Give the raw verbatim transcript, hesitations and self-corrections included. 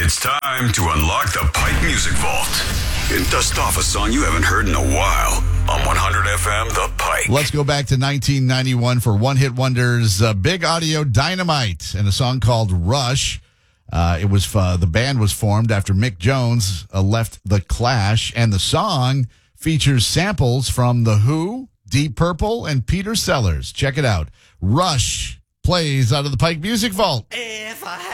It's time to unlock the Pike Music Vault and dust off a song you haven't heard in a while on one hundred F M The Pike. Let's go back to nineteen ninety-one for One Hit Wonder's uh, Big Audio Dynamite and a song called Rush. Uh, it was uh, the band was formed after Mick Jones uh, left The Clash, and the song features samples from The Who, Deep Purple, and Peter Sellers. Check it out. Rush plays out of the Pike Music Vault. If I